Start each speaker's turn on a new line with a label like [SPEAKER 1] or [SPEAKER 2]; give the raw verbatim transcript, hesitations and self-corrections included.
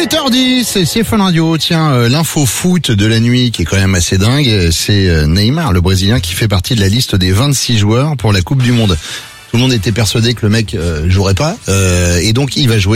[SPEAKER 1] sept heures dix, c'est Fun Radio. Tiens, euh, l'info foot de la nuit qui est quand même assez dingue, c'est euh, Neymar, le Brésilien, qui fait partie de la liste des vingt-six joueurs pour la Coupe du Monde. Tout le monde était persuadé que le mec euh, jouerait pas, euh, et donc il va jouer.